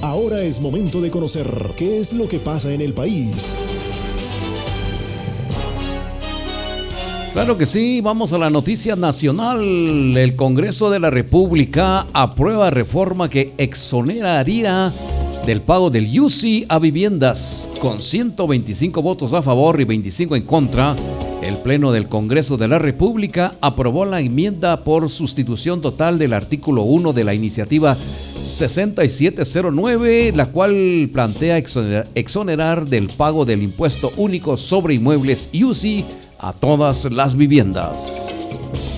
Ahora es momento de conocer qué es lo que pasa en el país. Claro que sí, vamos a la noticia nacional. El Congreso de la República aprueba reforma que exoneraría del pago del IUSI a viviendas. Con 125 votos a favor y 25 en contra, el Pleno del Congreso de la República aprobó la enmienda por sustitución total del artículo 1 de la iniciativa 6709, la cual plantea exonerar del pago del impuesto único sobre inmuebles IUSI a todas las viviendas.